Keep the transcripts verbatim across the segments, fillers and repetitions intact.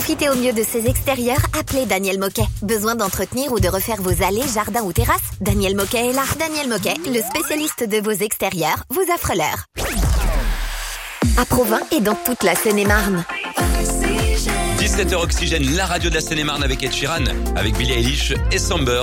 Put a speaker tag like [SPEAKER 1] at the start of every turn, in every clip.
[SPEAKER 1] profiter au mieux de ces extérieurs, appelez Daniel Moquet. Besoin d'entretenir ou de refaire vos allées, jardins ou terrasses? Daniel Moquet est là. Daniel Moquet, le spécialiste de vos extérieurs, vous offre l'heure. À Provins et dans toute la Seine-et-Marne.
[SPEAKER 2] dix-sept heures Oxygène, la radio de la Seine-et-Marne avec Ed Sheeran, avec Billie Eilish et Samber.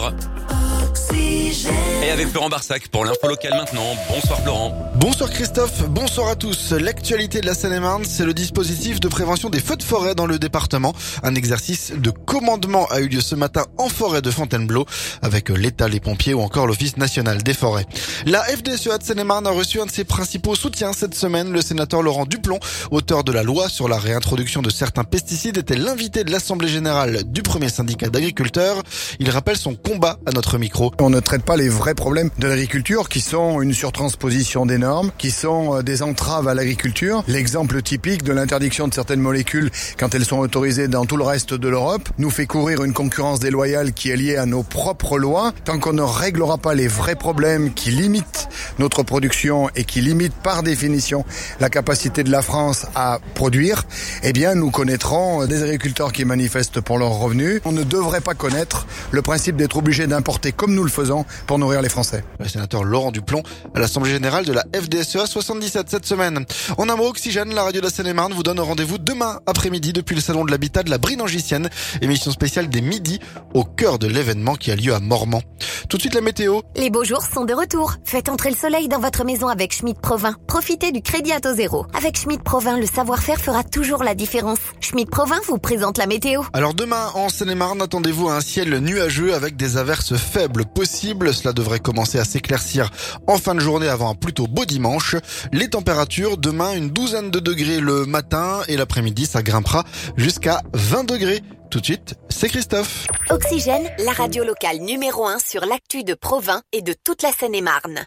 [SPEAKER 2] Et avec Florent Barsac pour l'info locale maintenant. Bonsoir Florent.
[SPEAKER 3] Bonsoir Christophe, bonsoir à tous. L'actualité de la Seine-et-Marne, c'est le dispositif de prévention des feux de forêt dans le département. Un exercice de commandement a eu lieu ce matin en forêt de Fontainebleau avec l'État, les pompiers ou encore l'Office national des forêts. La F D S E A de Seine-et-Marne a reçu un de ses principaux soutiens cette semaine. Le sénateur Laurent Duplon, auteur de la loi sur la réintroduction de certains pesticides, était l'invité de l'Assemblée générale du premier syndicat d'agriculteurs. Il rappelle son combat à notre micro.
[SPEAKER 4] On ne traite pas les vrais problèmes de l'agriculture qui sont une surtransposition des normes, qui sont des entraves à l'agriculture. L'exemple typique de l'interdiction de certaines molécules quand elles sont autorisées dans tout le reste de l'Europe nous fait courir une concurrence déloyale qui est liée à nos propres lois. Tant qu'on ne réglera pas les vrais problèmes qui limitent notre production et qui limitent par définition la capacité de la France à produire, eh bien nous connaîtrons des agriculteurs qui manifestent pour leurs revenus. On ne devrait pas connaître le principe d'être obligé d'importer comme nous le faisons pour nourrir les Français.
[SPEAKER 3] Le sénateur Laurent Duplon à l'Assemblée générale de la F D S E A soixante-dix-sept cette semaine. En un mot, Oxygène, la radio de la Seine-et-Marne vous donne rendez-vous demain après-midi depuis le salon de l'habitat de la Brinangicienne. Émission spéciale des midis au cœur de l'événement qui a lieu à Mormant. Tout de suite la météo.
[SPEAKER 1] Les beaux jours sont de retour. Faites entrer le soleil dans votre maison avec Schmitt Provins. Profitez du crédit à taux zéro. Avec Schmitt Provins, le savoir-faire fera toujours la différence. Schmitt Provins vous présente la météo.
[SPEAKER 3] Alors demain, en Seine-et-Marne, attendez-vous à un ciel nuageux avec des averses faibles possibles. Cela devrait commencer à s'éclaircir en fin de journée avant un plutôt beau dimanche. Les températures, demain, une douzaine de degrés le matin et l'après-midi, ça grimpera jusqu'à vingt degrés. Tout de suite, c'est Christophe.
[SPEAKER 1] Oxygène, la radio locale numéro un sur l'actu de Provins et de toute la Seine-et-Marne.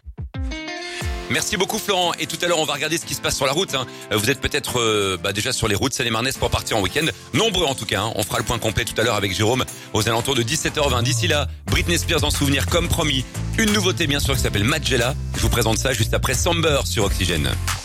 [SPEAKER 2] Merci beaucoup Florent. Et tout à l'heure, on va regarder ce qui se passe sur la route. Hein. Vous êtes peut-être euh, bah, déjà sur les routes seine-et-marnaises pour partir en week-end. Nombreux en tout cas. Hein. On fera le point complet tout à l'heure avec Jérôme aux alentours de dix-sept heures vingt. D'ici là, Britney Spears en souvenir comme promis. Une nouveauté bien sûr qui s'appelle Magella. Je vous présente ça juste après Samber sur Oxygène.